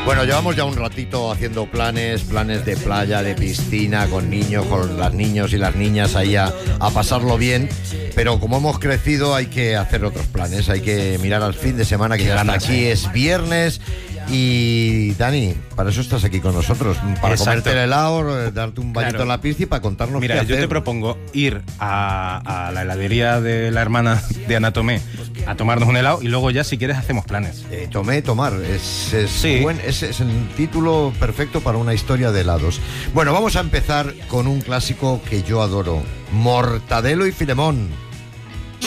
Bueno, llevamos ya un ratito haciendo planes de playa, de piscina, con niños, con las niños y las niñas ahí a pasarlo bien. Pero como hemos crecido hay que hacer otros planes, hay que mirar al fin de semana que ya hasta aquí es viernes. Y Dani, para eso estás aquí con nosotros, para comerte el helado, darte un bañito en la piscina y para contarnos qué hacer. Mira, yo te propongo ir a la heladería de la hermana de Ana Tomé a tomarnos un helado y luego ya si quieres hacemos planes. Tomar, es Sí. es un título perfecto para una historia de helados. Bueno, vamos a empezar con un clásico que yo adoro, Mortadelo y Filemón.